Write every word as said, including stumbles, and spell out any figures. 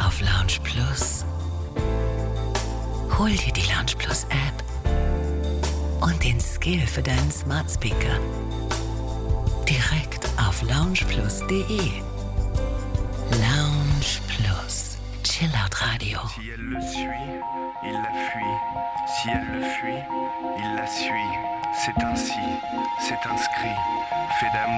auf Lounge Plus. Hol dir die Lounge Plus App und den Skill für deinen Smart Speaker direkt auf loungeplus punkt de. Lounge Plus. Chillout Radio. Si elle le suit, il la fuit. Si elle le fuit, il la suit. C'est ainsi, c'est inscrit, fait d'amour.